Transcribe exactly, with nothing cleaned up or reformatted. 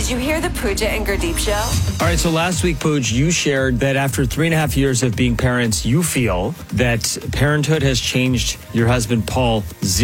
Did you hear the Pooja and Gurdeep show? All right, so last week, Pooj, you shared that after three and a half years of being parents, you feel that parenthood has changed your husband, Paul, zero.